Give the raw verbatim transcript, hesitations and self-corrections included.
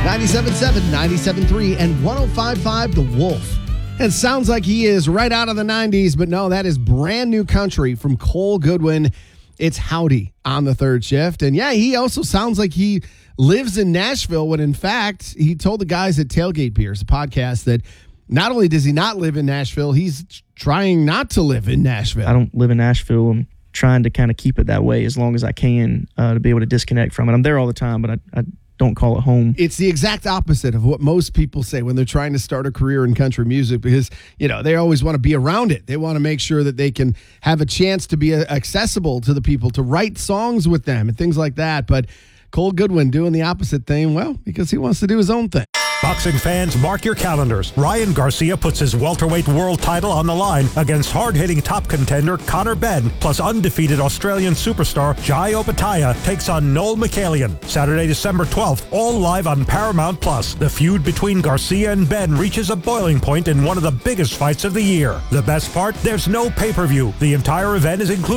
ninety-seven point seven, ninety-seven point three, and one oh five point five The Wolf. It sounds like he is right out of the nineties, but no, that is brand new country from Cole Goodwin. It's Howdy on the third shift. And yeah, he also sounds like he lives in Nashville when in fact he told the guys at Tailgate Beers, a podcast, that not only does he not live in Nashville, he's trying not to live in Nashville. I don't live in Nashville. I'm trying to kind of keep it that way as long as I can uh, to be able to disconnect from it. I'm there all the time, but I, I don't call it home. It's the exact opposite of what most people say when they're trying to start a career in country music, because, you know, they always want to be around it. They want to make sure that they can have a chance to be accessible to the people, to write songs with them and things like that. But Cole Goodwin doing the opposite thing, well, because he wants to do his own thing. Boxing fans, mark your calendars. Ryan Garcia puts his welterweight world title on the line against hard-hitting top contender Conor Benn, plus undefeated Australian superstar Jai Opetaia takes on Noel Mikhailian. Saturday, December twelfth, all live on Paramount Plus. The feud between Garcia and Benn reaches a boiling point in one of the biggest fights of the year. The best part? There's no pay-per-view. The entire event is included